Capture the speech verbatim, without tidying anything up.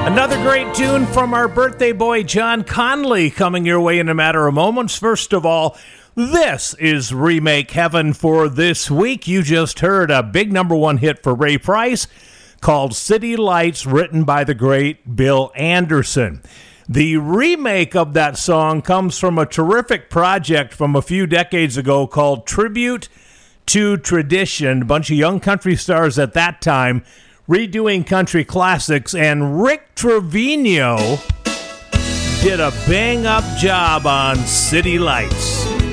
Another great tune from our birthday boy, John Conley, coming your way in a matter of moments. First of all, this is Remake Heaven for this week. You just heard a big number one hit for Ray Price called City Lights, written by the great Bill Anderson. The remake of that song comes from a terrific project from a few decades ago called Tribute to Tradition. A bunch of young country stars at that time redoing country classics, and Rick Trevino did a bang-up job on City Lights.